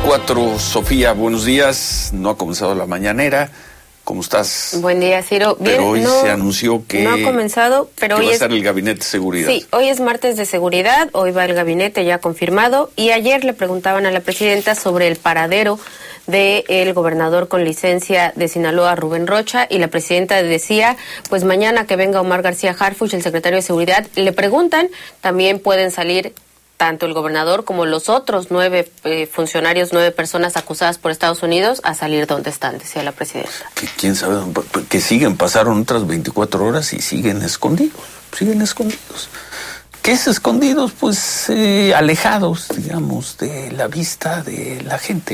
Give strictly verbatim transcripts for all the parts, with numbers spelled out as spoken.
veinticuatro, Sofía, buenos días. No ha comenzado la mañanera. ¿Cómo estás? Buen día, Ciro. Bien, pero hoy no, se anunció que, no ha comenzado, pero que hoy va a es, estar el Gabinete de Seguridad. Sí, hoy es martes de seguridad, hoy va el gabinete ya confirmado, y ayer le preguntaban a la presidenta sobre el paradero del gobernador con licencia de Sinaloa, Rubén Rocha, y la presidenta decía, pues mañana que venga Omar García Harfuch, el secretario de Seguridad, le preguntan, también pueden salir tanto el gobernador como los otros nueve eh, funcionarios, nueve personas acusadas por Estados Unidos, a salir donde están, decía la presidenta. Que quién sabe, que siguen, pasaron otras veinticuatro horas y siguen escondidos, siguen escondidos. ¿Qué es escondidos? Pues eh, alejados, digamos, de la vista de la gente.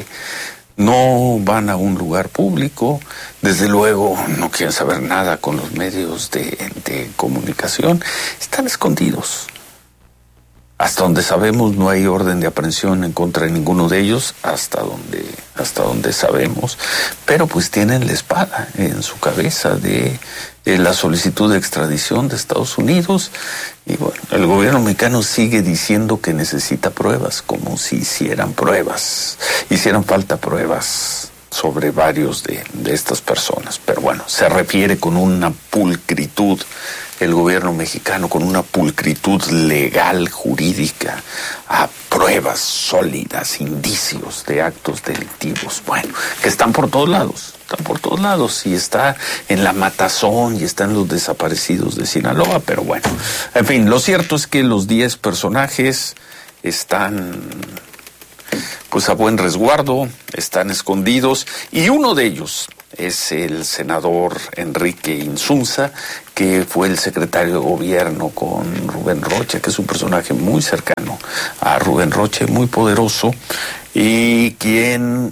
No van a un lugar público, desde luego no quieren saber nada con los medios de, de comunicación, están escondidos. Hasta donde sabemos no hay orden de aprehensión en contra de ninguno de ellos, hasta donde, hasta donde sabemos, pero pues tienen la espada en su cabeza de, de la solicitud de extradición de Estados Unidos, y bueno, el gobierno mexicano sigue diciendo que necesita pruebas, como si hicieran pruebas, hicieran falta pruebas sobre varios de, de estas personas, pero bueno, se refiere con una pulcritud el gobierno mexicano, con una pulcritud legal, jurídica, a pruebas sólidas, indicios de actos delictivos, bueno, que están por todos lados, están por todos lados, y está en la matazón, y están los desaparecidos de Sinaloa, pero bueno, en fin, lo cierto es que los diez personajes están pues a buen resguardo, están escondidos, y uno de ellos es el senador Enrique Insunza, que fue el secretario de gobierno con Rubén Rocha, que es un personaje muy cercano a Rubén Rocha, muy poderoso, y quien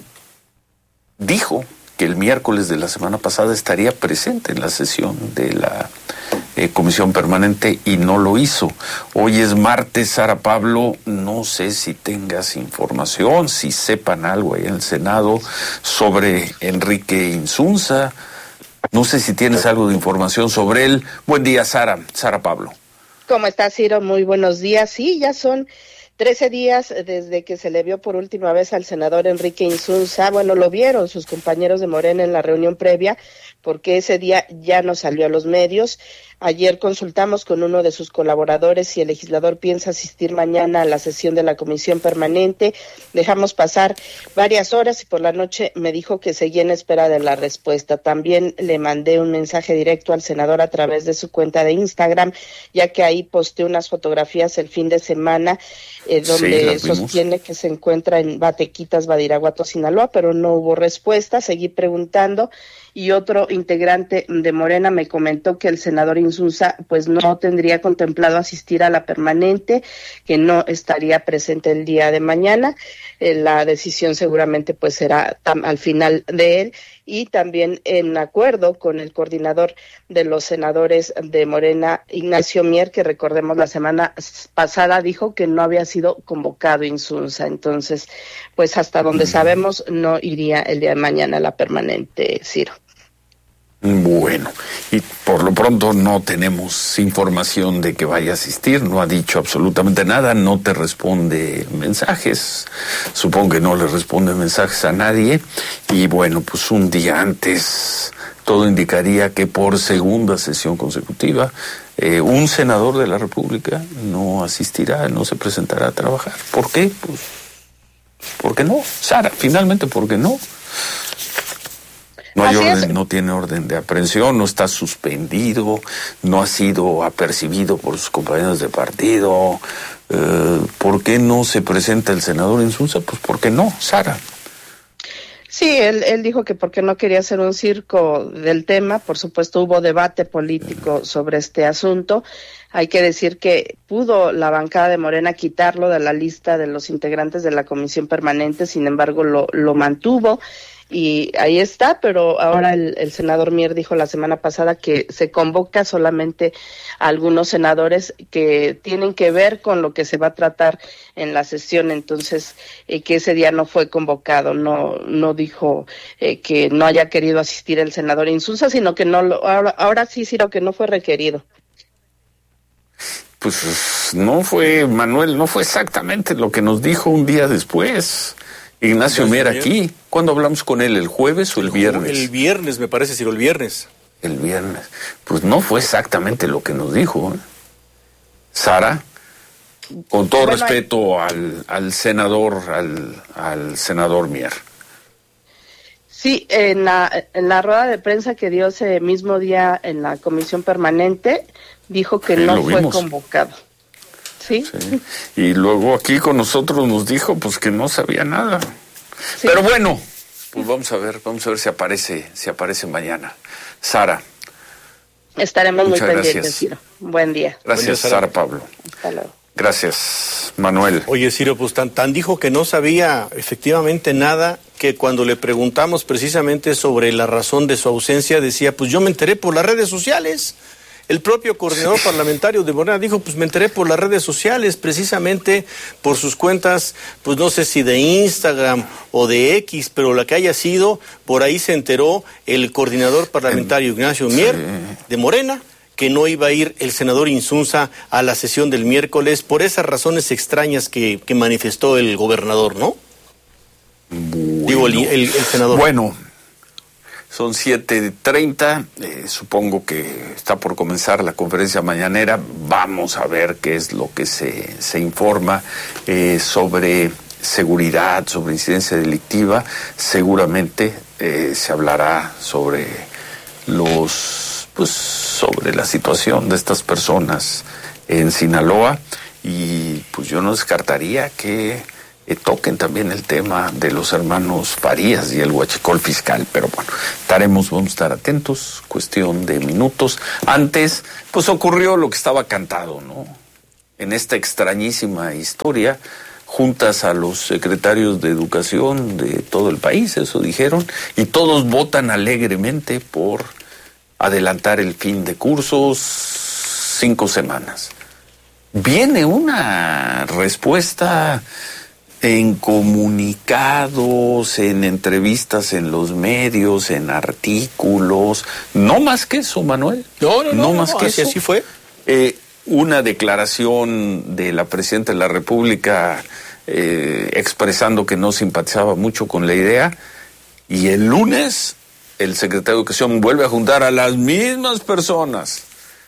dijo que el miércoles de la semana pasada estaría presente en la sesión de la eh, comisión permanente y no lo hizo. Hoy es martes, Sara Pablo, no sé si tengas información, si sepan algo ahí en el Senado sobre Enrique Insunza, no sé si tienes algo de información sobre él. Buen día, Sara, Sara Pablo. ¿Cómo estás, Ciro? Muy buenos días. Sí, ya son trece días desde que se le vio por última vez al senador Enrique Insunza. Bueno, lo vieron sus compañeros de Morena en la reunión previa, porque ese día ya no salió a los medios. Ayer consultamos con uno de sus colaboradores si el legislador piensa asistir mañana a la sesión de la comisión permanente. Dejamos pasar varias horas y por la noche me dijo que seguía en espera de la respuesta. También le mandé un mensaje directo al senador a través de su cuenta de Instagram, ya que ahí posteé unas fotografías el fin de semana eh, donde sí, sostiene que se encuentra en Batequitas, Badiraguato, Sinaloa, pero no hubo respuesta. Seguí preguntando y otro integrante de Morena me comentó que el senador Insunza pues no tendría contemplado asistir a la permanente, que no estaría presente el día de mañana. Eh, la decisión seguramente pues será tam- al final de él, y también en acuerdo con el coordinador de los senadores de Morena, Ignacio Mier, que recordemos la semana pasada dijo que no había sido convocado Insunza. Entonces, pues hasta donde sabemos no iría el día de mañana a la permanente, Ciro. Bueno, y por lo pronto no tenemos información de que vaya a asistir, no ha dicho absolutamente nada, no te responde mensajes, supongo que no le responde mensajes a nadie, y bueno, pues un día antes todo indicaría que por segunda sesión consecutiva eh, un senador de la República no asistirá, no se presentará a trabajar. ¿Por qué? Pues, ¿por qué no? Sara, finalmente, ¿por qué no? No hay Así orden, es. no tiene orden de aprehensión, no está suspendido, no ha sido apercibido por sus compañeros de partido. Eh, ¿Por qué no se presenta el senador Insunza? Pues ¿por qué no, Sara? Sí, él, él dijo que porque no quería hacer un circo del tema. Por supuesto hubo debate político sobre este asunto. Hay que decir que pudo la bancada de Morena quitarlo de la lista de los integrantes de la comisión permanente, sin embargo lo, lo mantuvo. Y ahí está, pero ahora el, el senador Mier dijo la semana pasada que se convoca solamente a algunos senadores que tienen que ver con lo que se va a tratar en la sesión, entonces eh, que ese día no fue convocado, no no dijo eh, que no haya querido asistir el senador Insunza, sino que no lo, ahora, ahora sí, sino que no fue requerido. Pues no fue, Manuel, no fue exactamente lo que nos dijo un día después. Ignacio Mier aquí. ¿Cuándo hablamos con él? ¿El jueves o el viernes? El viernes, me parece, Ciro, el viernes. El viernes. Pues no fue exactamente lo que nos dijo, ¿eh? Sara, con todo bueno, respeto hay... al, al senador, al, al senador Mier. Sí, en la, en la rueda de prensa que dio ese mismo día en la comisión permanente, dijo que sí, no fue vimos. convocado. ¿Sí? ¿Sí? Y luego aquí con nosotros nos dijo pues que no sabía nada. Sí. Pero bueno, pues vamos a ver, vamos a ver si aparece, si aparece mañana. Sara. Estaremos muy pendientes, Ciro. Buen día. Gracias, Buen día, Sara Pablo. Hasta luego. Gracias, Manuel. Oye, Ciro, pues tan, tan dijo que no sabía efectivamente nada, que cuando le preguntamos precisamente sobre la razón de su ausencia, decía, pues yo me enteré por las redes sociales. El propio coordinador sí. parlamentario de Morena dijo, pues me enteré por las redes sociales, precisamente por sus cuentas, pues no sé si de Instagram o de X, pero la que haya sido, por ahí se enteró el coordinador parlamentario Ignacio Mier, sí. de Morena, que no iba a ir el senador Insunza a la sesión del miércoles por esas razones extrañas que, que manifestó el gobernador, ¿no? Bueno. Digo, el, el, el senador. Bueno, son siete treinta, eh, supongo que está por comenzar la conferencia mañanera, vamos a ver qué es lo que se, se informa eh, sobre seguridad, sobre incidencia delictiva, seguramente eh, se hablará sobre los... pues sobre la situación de estas personas en Sinaloa y pues yo no descartaría que eh, toquen también el tema de los hermanos Farías y el huachicol fiscal, pero bueno, estaremos, vamos a estar atentos, cuestión de minutos. Antes, pues ocurrió lo que estaba cantado, ¿no? En esta extrañísima historia, juntas a los secretarios de educación de todo el país, eso dijeron, y todos votan alegremente por adelantar el fin de cursos cinco semanas. Viene una respuesta en comunicados, en entrevistas en los medios, en artículos, no más que eso, Manuel. No, no, no, no más no, que así, eso. Así fue. Eh, una declaración de la presidenta de la República eh, expresando que no simpatizaba mucho con la idea, y el lunes el secretario de Educación vuelve a juntar a las mismas personas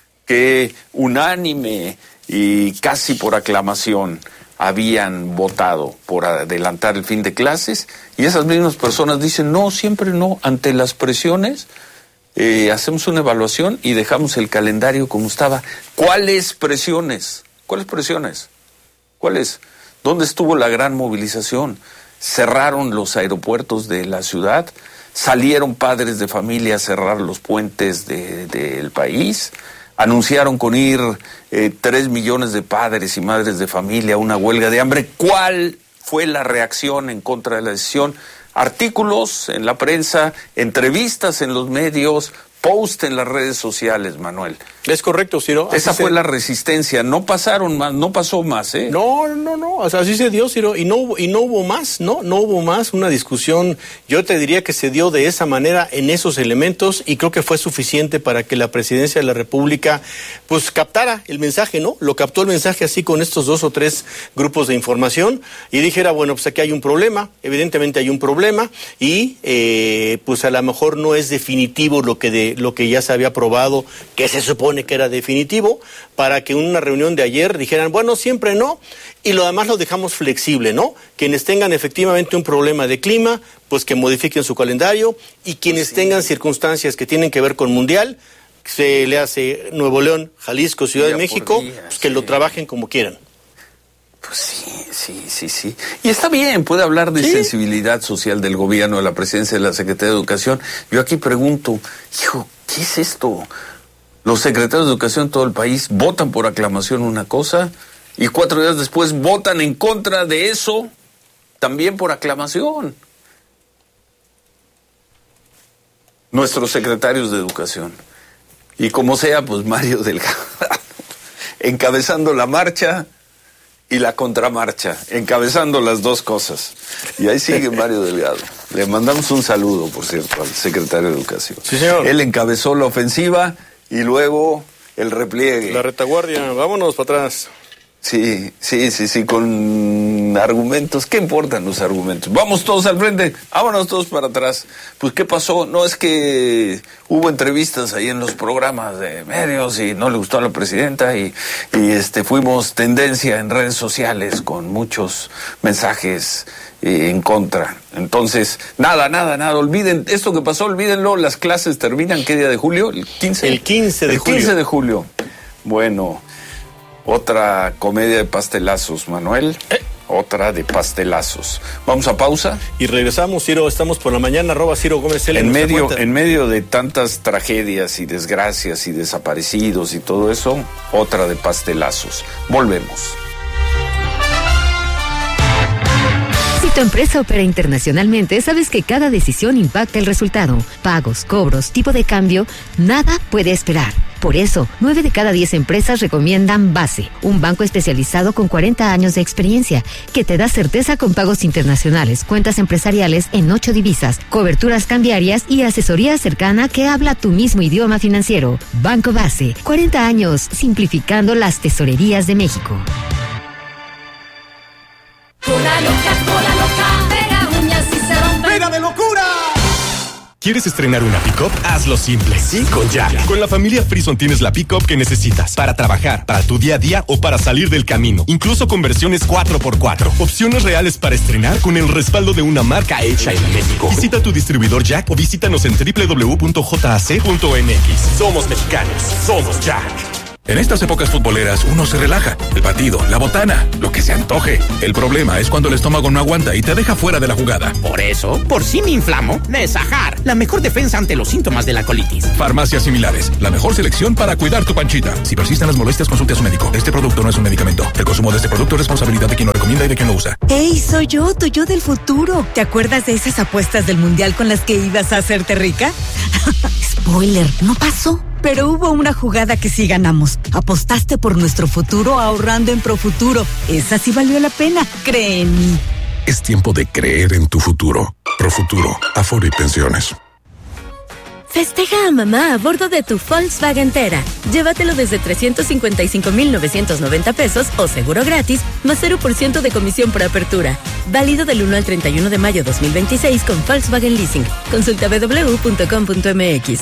que unánime y casi por aclamación habían votado por adelantar el fin de clases, y esas mismas personas dicen, no, siempre no, ante las presiones eh, hacemos una evaluación y dejamos el calendario como estaba. ¿Cuáles presiones? ¿Cuáles presiones? ¿Cuáles? ¿Dónde estuvo la gran movilización? Cerraron los aeropuertos de la ciudad, salieron padres de familia a cerrar los puentes del de, país, anunciaron con ir eh, tres millones de padres y madres de familia a una huelga de hambre. ¿Cuál fue la reacción en contra de la decisión? Artículos en la prensa, entrevistas en los medios, post en las redes sociales, Manuel. Es correcto, Ciro. Esa así fue se... la resistencia, no pasaron más, no pasó más, ¿eh? No, no, no, o sea, así se dio, Ciro, y no hubo, y no hubo más, ¿no? No hubo más, una discusión, yo te diría que se dio de esa manera en esos elementos, y creo que fue suficiente para que la presidencia de la República, pues, captara el mensaje, ¿no? Lo captó el mensaje así con estos dos o tres grupos de información, y dijera, bueno, pues aquí hay un problema, evidentemente hay un problema, y eh, pues a lo mejor no es definitivo lo que, de, lo que ya se había aprobado, que se supone que era definitivo, para que en una reunión de ayer dijeran, bueno, siempre no, y lo demás lo dejamos flexible, ¿no? Quienes tengan efectivamente un problema de clima, pues que modifiquen su calendario, y quienes sí. tengan circunstancias que tienen que ver con mundial, se le hace Nuevo León, Jalisco, Ciudad día de México, día, pues que sí. lo trabajen como quieran. Pues sí, sí, sí, sí. Y está bien, puede hablar de ¿Sí? sensibilidad social del gobierno, de la presidencia de la Secretaría de Educación. Yo aquí pregunto, hijo, ¿qué es esto? Los secretarios de Educación de todo el país votan por aclamación una cosa y cuatro días después votan en contra de eso también por aclamación. Nuestros secretarios de Educación. Y como sea, pues Mario Delgado, encabezando la marcha y la contramarcha, encabezando las dos cosas. Y ahí sigue Mario Delgado. Le mandamos un saludo, por cierto, al secretario de Educación. Sí, señor. Él encabezó la ofensiva y luego el repliegue. La retaguardia, vámonos para atrás. Sí, sí, sí, sí, con argumentos. ¿Qué importan los argumentos? Vamos todos al frente, vámonos todos para atrás. Pues, ¿qué pasó? No es que hubo entrevistas ahí en los programas de medios y no le gustó a la presidenta y, y este fuimos tendencia en redes sociales con muchos mensajes eh, en contra. Entonces, nada, nada, nada, olviden esto que pasó, olvídenlo. Las clases terminan, ¿qué día de julio? ¿El quince? El quince de El julio. quince de julio. Bueno, otra comedia de pastelazos, Manuel. Eh. Otra de pastelazos. Vamos a pausa. Y regresamos, Ciro, estamos por la mañana, arroba Ciro Gómez L. En medio, en medio de tantas tragedias y desgracias y desaparecidos y todo eso, otra de pastelazos. Volvemos. Si tu empresa opera internacionalmente, sabes que cada decisión impacta el resultado. Pagos, cobros, tipo de cambio, nada puede esperar. Por eso, nueve de cada diez empresas recomiendan Base, un banco especializado con cuarenta años de experiencia, que te da certeza con pagos internacionales, cuentas empresariales en ocho divisas, coberturas cambiarias y asesoría cercana que habla tu mismo idioma financiero. Banco Base, cuarenta años simplificando las tesorerías de México. Cola loca, cola loca, pega uñas y se rompe. ¡Pega de locura! ¿Quieres estrenar una pick-up? Hazlo simple. Sí, con Jack. Con la familia Frison tienes la pick-up que necesitas para trabajar, para tu día a día o para salir del camino. Incluso con versiones cuatro por cuatro. Opciones reales para estrenar con el respaldo de una marca hecha en México. Visita tu distribuidor Jack o visítanos en doble u doble u doble u punto j a c punto m x. Somos mexicanos. Somos Jack. En estas épocas futboleras uno se relaja. El partido, la botana, lo que se antoje. El problema es cuando el estómago no aguanta y te deja fuera de la jugada. Por eso, por si me inflamo, Nesajar, la mejor defensa ante los síntomas de la colitis. Farmacias similares, la mejor selección para cuidar tu panchita. Si persisten las molestias, consulte a su médico. Este producto no es un medicamento. El consumo de este producto es responsabilidad de quien lo recomienda y de quien lo usa. ¡Ey, soy yo, tu yo del futuro! ¿Te acuerdas de esas apuestas del mundial con las que ibas a hacerte rica? Spoiler, no pasó. Pero hubo una jugada que sí ganamos. Apostaste por nuestro futuro ahorrando en Profuturo. Esa sí valió la pena, cree en mí. Es tiempo de creer en tu futuro. Profuturo, Afore y Pensiones. Festeja a mamá a bordo de tu Volkswagen Tera. Llévatelo desde trescientos cincuenta y cinco mil novecientos noventa pesos o seguro gratis, más cero por ciento de comisión por apertura. Válido del uno al treinta y uno de mayo dos mil veintiséis con Volkswagen Leasing. Consulta doble u doble u doble u punto com punto m x.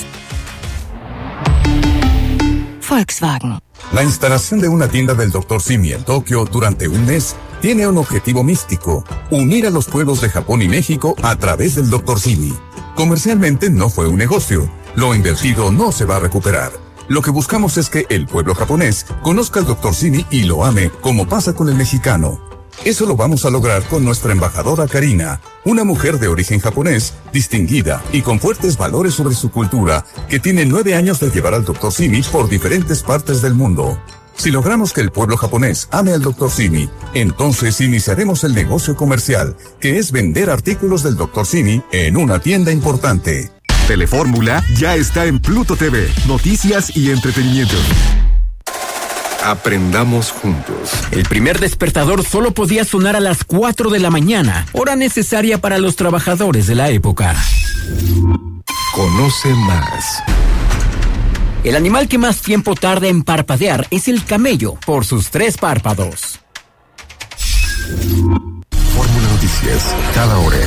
Volkswagen. La instalación de una tienda del doctor Simi en Tokio durante un mes tiene un objetivo místico: unir a los pueblos de Japón y México a través del doctor Simi. Comercialmente no fue un negocio. Lo invertido no se va a recuperar. Lo que buscamos es que el pueblo japonés conozca al doctor Simi y lo ame, como pasa con el mexicano. Eso lo vamos a lograr con nuestra embajadora Karina, una mujer de origen japonés, distinguida y con fuertes valores sobre su cultura, que tiene nueve años de llevar al doctor Simi por diferentes partes del mundo. Si logramos que el pueblo japonés ame al doctor Simi, entonces iniciaremos el negocio comercial, que es vender artículos del doctor Simi en una tienda importante. Telefórmula ya está en Pluto T V, noticias y entretenimiento. Aprendamos juntos. El primer despertador solo podía sonar a las cuatro de la mañana, hora necesaria para los trabajadores de la época. Conoce más. El animal que más tiempo tarda en parpadear es el camello, por sus tres párpados. Fórmula Noticias, cada hora.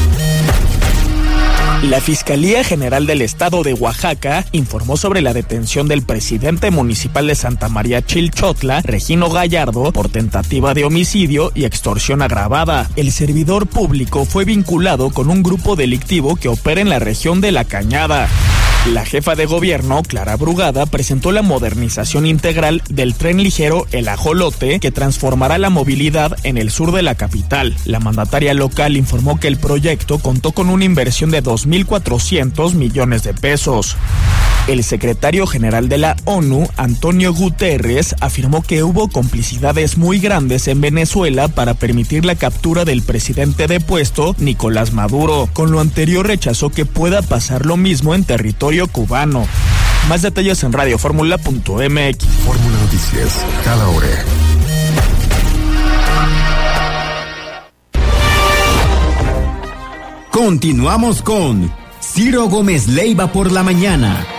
La Fiscalía General del Estado de Oaxaca informó sobre la detención del presidente municipal de Santa María Chilchotla, Regino Gallardo, por tentativa de homicidio y extorsión agravada. El servidor público fue vinculado con un grupo delictivo que opera en la región de La Cañada. La jefa de gobierno, Clara Brugada, presentó la modernización integral del tren ligero El Ajolote, que transformará la movilidad en el sur de la capital. La mandataria local informó que el proyecto contó con una inversión de dos mil cuatrocientos millones de pesos. El secretario general de la ONU, Antonio Guterres, afirmó que hubo complicidades muy grandes en Venezuela para permitir la captura del presidente depuesto, Nicolás Maduro. Con lo anterior rechazó que pueda pasar lo mismo en territorio cubano. Más detalles en radio fórmula punto m x. Fórmula Noticias, cada hora. Continuamos con Ciro Gómez Leiva por la mañana.